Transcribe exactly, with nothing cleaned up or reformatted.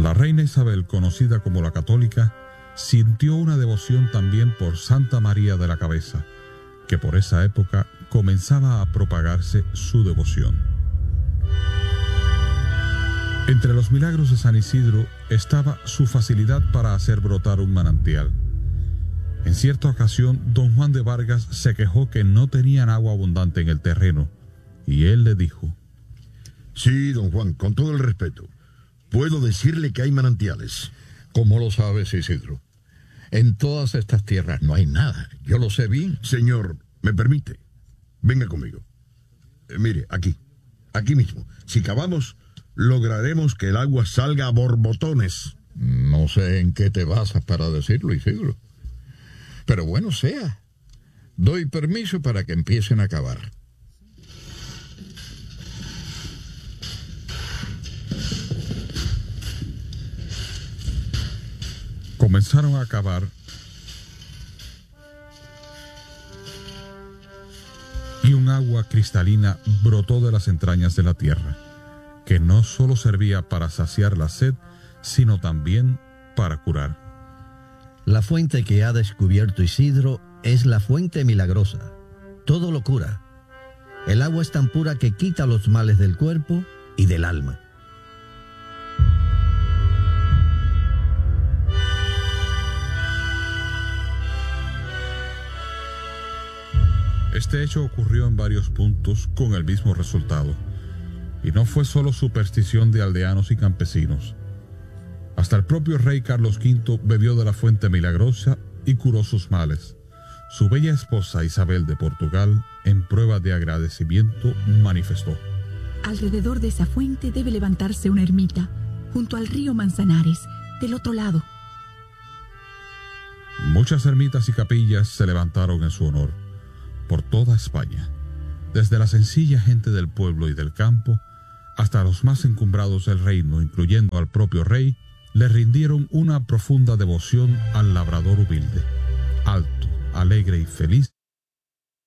La reina Isabel, conocida como la Católica, sintió una devoción también por Santa María de la Cabeza, que por esa época comenzaba a propagarse su devoción. Entre los milagros de San Isidro estaba su facilidad para hacer brotar un manantial. En cierta ocasión, don Juan de Vargas se quejó que no tenían agua abundante en el terreno, y él le dijo: Sí, don Juan, con todo el respeto, puedo decirle que hay manantiales. ¿Cómo lo sabes, Isidro? En todas estas tierras no hay nada, yo lo sé bien. Señor, ¿me permite? Venga conmigo. Eh, mire, aquí, aquí mismo. Si cavamos, lograremos que el agua salga a borbotones. No sé en qué te basas para decirlo, Isidro. Pero bueno sea. Doy permiso para que empiecen a cavar. Comenzaron a cavar y un agua cristalina brotó de las entrañas de la tierra, que no solo servía para saciar la sed, sino también para curar. La fuente que ha descubierto Isidro es la fuente milagrosa. Todo lo cura. El agua es tan pura que quita los males del cuerpo y del alma. Este hecho ocurrió en varios puntos con el mismo resultado, y no fue solo superstición de aldeanos y campesinos. Hasta el propio rey Carlos quinto bebió de la fuente milagrosa y curó sus males. Su bella esposa Isabel de Portugal, en prueba de agradecimiento, manifestó: Alrededor de esa fuente debe levantarse una ermita, junto al río Manzanares, del otro lado. Muchas ermitas y capillas se levantaron en su honor por toda España, desde la sencilla gente del pueblo y del campo hasta los más encumbrados del reino, incluyendo al propio rey, le rindieron una profunda devoción al labrador humilde, alto, alegre y feliz,